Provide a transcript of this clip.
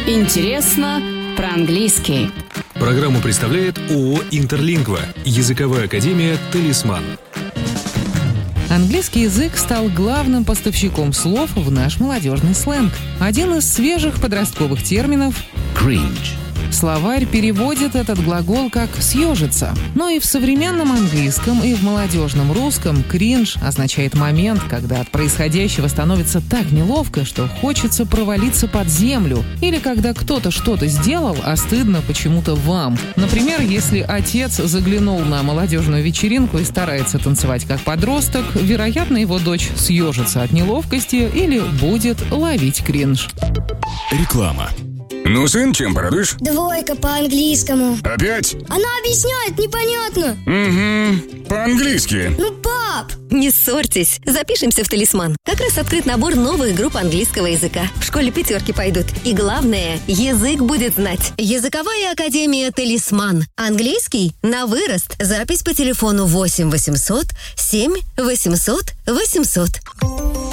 Интересно по-английски. Программу представляет ООО «Интерлингва», языковая академия «Талисман». Английский язык стал главным поставщиком слов в наш молодежный сленг. Один из свежих подростковых терминов — «cringe». Словарь переводит этот глагол как «съежиться». Но и в современном английском, и в молодежном русском «кринж» означает момент, когда от происходящего становится так неловко, что хочется провалиться под землю. Или когда кто-то что-то сделал, а стыдно почему-то вам. Например, если отец заглянул на молодежную вечеринку и старается танцевать как подросток, вероятно, его дочь съежится от неловкости или будет ловить кринж. Реклама. Ну, сын, чем порадуешь? 2 по английскому. Опять? Она объясняет непонятно. Угу, по-английски. Ну, пап! Не ссорьтесь, запишемся в «Талисман». Как раз открыт набор новых групп английского языка. В школе 5 пойдут. И главное, язык будет знать. Языковая академия «Талисман». Английский на вырост. Запись по телефону 8 800 7 800 800.